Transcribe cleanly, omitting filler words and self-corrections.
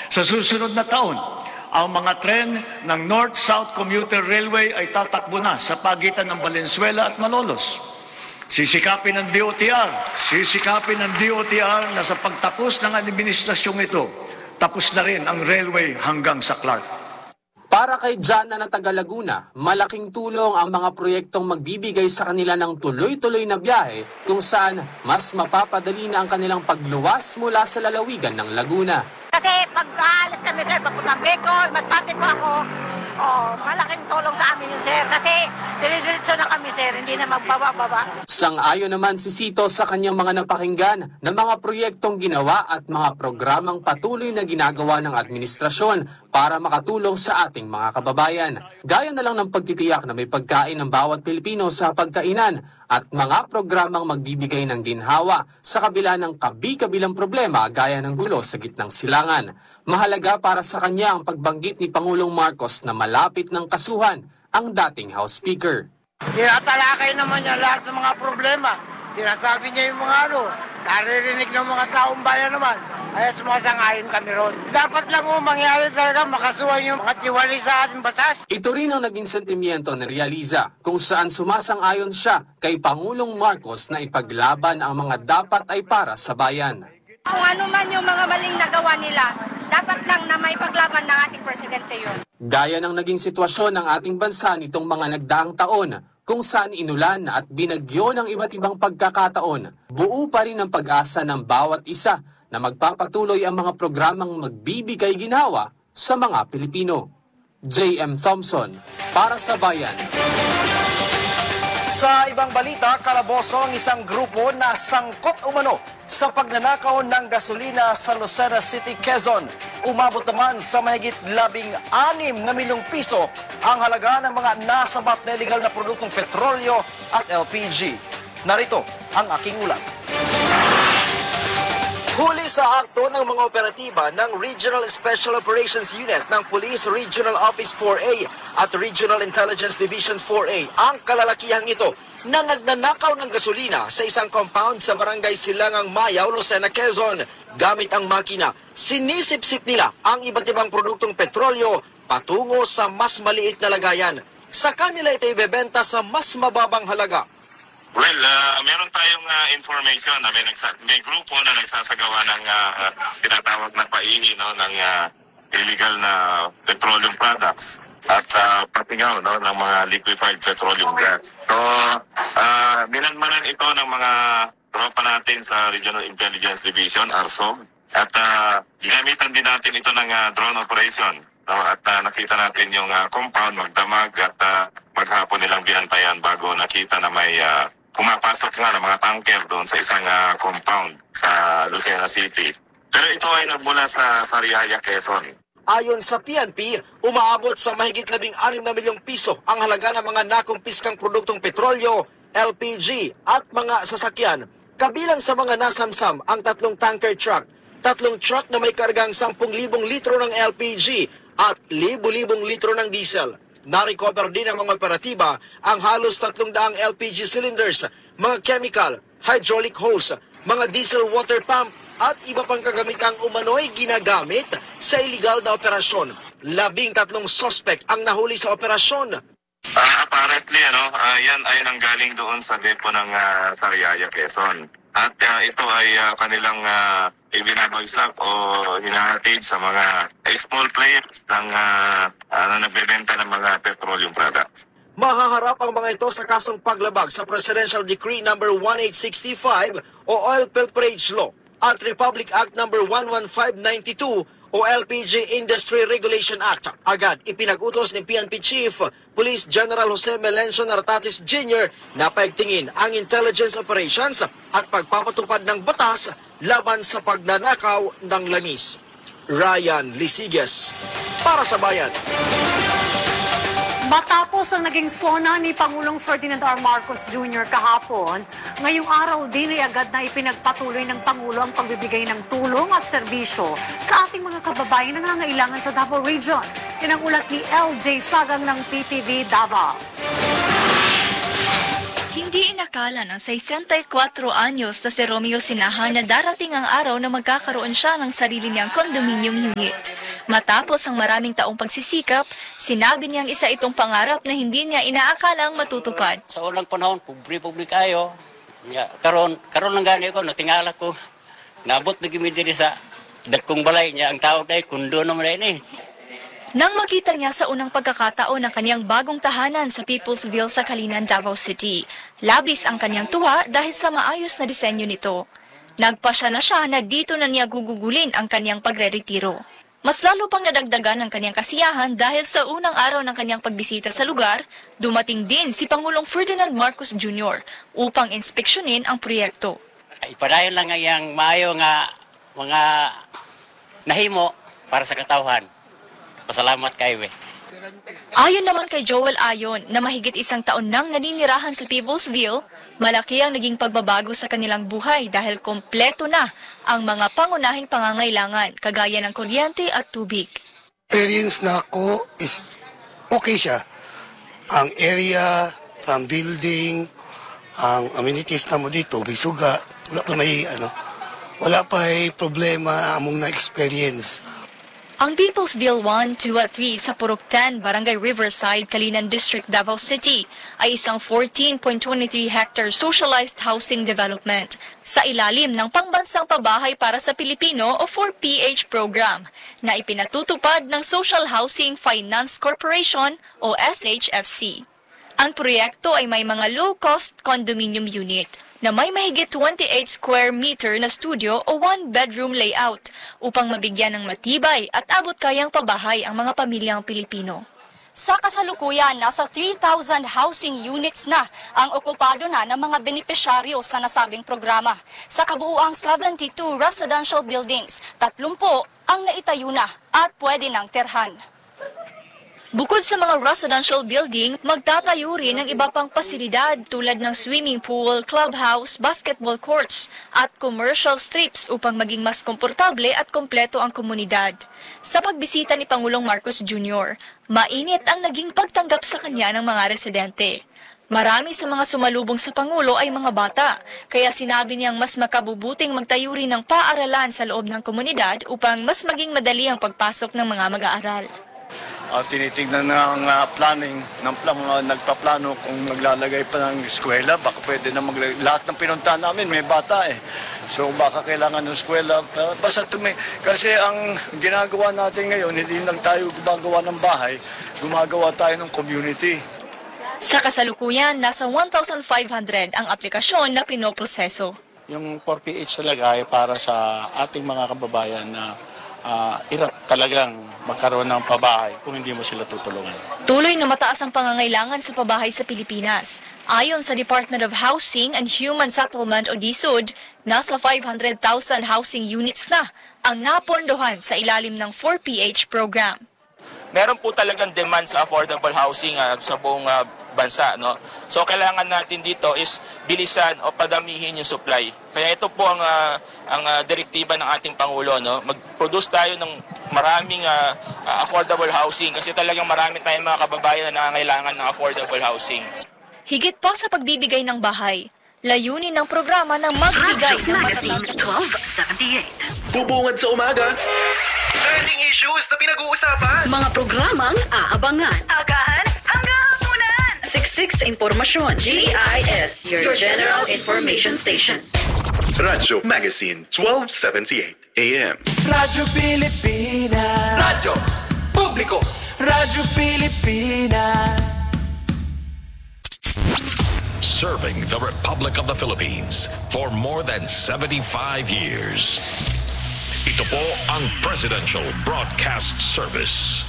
Sa susunod na taon, ang mga tren ng North-South Commuter Railway ay tatakbo na sa pagitan ng Valenzuela at Malolos. Sisikapin ng DOTR na sa pagtapos ng administrasyong ito, tapos na rin ang railway hanggang sa Clark. Para kay Jana na taga Laguna, malaking tulong ang mga proyektong magbibigay sa kanila ng tuloy-tuloy na biyahe kung saan mas mapapadali na ang kanilang pagluwas mula sa lalawigan ng Laguna. Kasi pag aalis kami, sir, papuntang Bicol, mas pati po ako, malaking tulong sa amin yun, sir. Kasi dire-diretso na kami, sir, hindi na magbaba-baba. Sang-ayon naman si Sito sa kanyang mga napakinggan na mga proyektong ginawa at mga programang patuloy na ginagawa ng administrasyon para makatulong sa ating mga kababayan. Gaya na lang ng pagtitiyak na may pagkain ng bawat Pilipino sa pagkainan at mga programang magbibigay ng ginhawa sa kabila ng kabi-kabilang problema gaya ng gulo sa gitnang silangan. Mahalaga para sa kanya ang pagbanggit ni Pangulong Marcos na malapit ng kasuhan ang dating House Speaker. Tinatalakay naman niya lahat ng mga problema. Sinasabi niya yung mga naririnig ng mga taong bayan naman. Kaya sumasang-ayon kami ron. Dapat lang mangyari talaga makasuhan yung mga tiwali sa ating batas. Ito rin ang naging sentimiento ni Realiza kung saan sumasang-ayon siya kay Pangulong Marcos na ipaglaban ang mga dapat ay para sa bayan. Kung ano man yung mga maling nagawa nila, dapat lang na may paglaban ng ating presidente yun. Gaya ng naging sitwasyon ng ating bansa nitong mga nagdaang taon, kung saan inulan at binagyo ng iba't ibang pagkakataon, buo pa rin ang pag-asa ng bawat isa na magpapatuloy ang mga programang magbibigay ginhawa sa mga Pilipino. J.M. Thompson, para sa Bayan. Sa ibang balita, kalaboso ang isang grupo na sangkot umano sa pagnanakaw ng gasolina sa Lucena City, Quezon. Umabot naman sa mahigit 16 na milyong piso ang halaga ng mga nasabat na illegal na produktong petrolyo at LPG. Narito ang aking ulat. Huli sa akto ng mga operatiba ng Regional Special Operations Unit ng Police Regional Office 4A at Regional Intelligence Division 4A ang kalalakihang ito na nagnanakaw ng gasolina sa isang compound sa barangay Silangang Mayaw, Lucena, Quezon. Gamit ang makina, sinisip-sip nila ang iba't ibang produktong petrolyo patungo sa mas maliit na lagayan. Sa kanila ito ibebenta sa mas mababang halaga. Well, meron tayong information na may grupo na nagsasagawa ng tinatawag na paihi ng illegal na petroleum products at patingaw ng mga liquefied petroleum gas. So, binanmanan ito ng mga tropa natin sa Regional Intelligence Division, ARSOG, at ginamitan din natin ito ng drone operation. At nakita natin yung compound magdamag at maghapon nilang binantayan bago nakita na may pumapasok nga ng mga tanker doon sa isang compound sa Lucena City. Pero ito ay nagmula sa Sariaya, Quezon. Ayon sa PNP, umaabot sa mahigit 16 na milyong piso ang halaga ng mga nakumpiskang produktong petrolyo, LPG at mga sasakyan. Kabilang sa mga nasamsam ang 3 tanker truck, 3 truck na may kargang 10,000 litro ng LPG at libu-libong litro ng diesel. Na-recover din ng mga operatiba ang halos 300 LPG cylinders, mga chemical, hydraulic hose, mga diesel water pump at iba pang kagamitang umano'y ginagamit sa iligal na operasyon. 13 suspect ang nahuli sa operasyon. Apparently, yan ay nanggaling doon sa depo ng Sariaya, Quezon. At ito ay kanilang ibinabagsak o hinahatid sa mga small players na nagbebenta ng mga petroleum products. Mahaharap ang mga ito sa kasong paglabag sa Presidential Decree No. 1865 o Oil Pilferage Law at Republic Act No. 11592 o LPG Industry Regulation Act. Agad ipinag-utos ni PNP Chief Police General Jose Melencio Nartatis Jr. na paigtingin ang intelligence operations at pagpapatupad ng batas laban sa pagnanakaw ng langis. Ryan Lisiges, para sa Bayan. Matapos ang naging sona ni Pangulong Ferdinand R. Marcos Jr. kahapon, ngayong araw din ay agad na ipinagpatuloy ng Pangulo ang pagbibigay ng tulong at serbisyo sa ating mga kababayan na nangangailangan sa Davao Region. Yan ang ulat ni LJ Sagang ng PTV Davao. Hindi inakala ng 64 anyos na si Romeo Sinahan na darating ang araw na magkakaroon siya ng sarili niyang condominium unit. Matapos ang maraming taong pagsisikap, sinabi niyang isa itong pangarap na hindi niya inaakalang matutupad. Sa unang panahon, pobre kayo. Karon lang gani ko, natingala ko. Nabot na gimidiri sa dagkong balay niya. Ang tawag ay kundo naman rin eh. Nang makita niya sa unang pagkakataon ang kaniyang bagong tahanan sa Peoplesville sa Kalinan, Davao City, labis ang kaniyang tuwa dahil sa maayos na disenyo nito. Nagpasya na siya na dito na niya gugugulin ang kaniyang pagre-retiro. Mas lalo pang nadagdagan ang kaniyang kasiyahan dahil sa unang araw ng kaniyang pagbisita sa lugar, dumating din si Pangulong Ferdinand Marcos Jr. upang inspeksyonin ang proyekto. Ipadayon lang ang maayo nga mga nahimo para sa katawhan. Pasalamat kayo eh. Ayon naman kay Joel Ayon na mahigit isang taon nang naninirahan sa Peoplesville, malaki ang naging pagbabago sa kanilang buhay dahil kompleto na ang mga pangunahing pangangailangan kagaya ng kuryente at tubig. Experience na ako is okay siya. Ang area, from building, ang amenities na mo dito, bisuga, wala pa may problema among na-experience. Ang Peoplesville 1, 2 at 3 sa Purok 10, Barangay Riverside, Kalinan District, Davao City ay isang 14.23 hectare socialized housing development sa ilalim ng Pangbansang Pabahay para sa Pilipino o 4PH program na ipinatutupad ng Social Housing Finance Corporation o SHFC. Ang proyekto ay may mga low-cost condominium unit na may mahigit 28 square meter na studio o one-bedroom layout upang mabigyan ng matibay at abot-kayang pabahay ang mga pamilyang Pilipino. Sa kasalukuyan, nasa 3,000 housing units na ang okupado na ng mga benepisyaryo sa nasabing programa. Sa kabuuang 72 residential buildings, 30 ang naitayo na at pwede nang tirhan. Bukod sa mga residential building, magtatayo rin ng iba pang pasilidad tulad ng swimming pool, clubhouse, basketball courts at commercial strips upang maging mas komportable at kompleto ang komunidad. Sa pagbisita ni Pangulong Marcos Jr., mainit ang naging pagtanggap sa kanya ng mga residente. Marami sa mga sumalubong sa Pangulo ay mga bata, kaya sinabi niyang mas makabubuting magtayo rin ng paaralan sa loob ng komunidad upang mas maging madali ang pagpasok ng mga mag-aaral. Tinitignan ng planning, nagpaplano kung maglalagay pa ng eskwela, baka pwede na lahat ng pinuntahan namin may bata eh. So baka kailangan ng eskwela, pero basta kasi ang ginagawa natin ngayon, hindi lang tayo gumagawa ng bahay, gumagawa tayo ng community. Sa kasalukuyan, nasa 1,500 ang aplikasyon na pinoproseso. Yung 4PH talaga ay para sa ating mga kababayan na hirap talagang magkaroon ng pabahay kung hindi mo sila tutulungan. Tuloy na mataas ang pangangailangan sa pabahay sa Pilipinas. Ayon sa Department of Housing and Human Settlement o DSUD, nasa 500,000 housing units na ang napondohan sa ilalim ng 4PH program. Meron po talagang demand sa affordable housing sa buong bansa, no? So kailangan natin dito is bilisan o padamihin yung supply. Kaya ito po ang direktiba ng ating Pangulo, no? Mag-produce tayo ng maraming affordable housing kasi talagang marami tayong mga kababayan na nangangailangan ng affordable housing. Higit pa sa pagbibigay ng bahay, layunin ng programa ng magbigay ng Magazine 1278. Bubungad sa umaga. Trending issues na pinag-uusapan. Mga programang aabangan. Agahan hanggang hapunan. Siksik sa impormasyon. GIS, your general information station. Radyo Magazine 1278 AM. Radyo Pilipinas. Radyo Publiko. Radyo Pilipinas. Serving the Republic of the Philippines for more than 75 years. Ito po ang Presidential Broadcast Service.